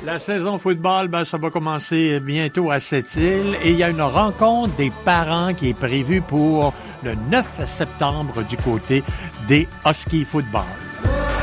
La saison football, ça va commencer bientôt à Sept-Îles et il y a une rencontre des parents qui est prévue pour le 9 septembre du côté des Huskies Football.